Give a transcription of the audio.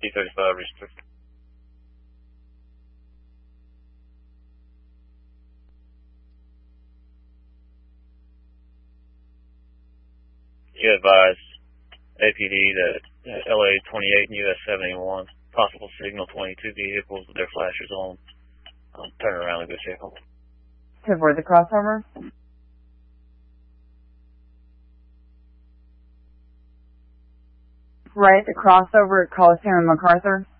D35 restricted. You advise APD that LA 28 and US 71, possible signal 22 vehicles with their flashers on. Turn around and go check them. To avoid the crossover? Right, the crossover at Coliseum and MacArthur?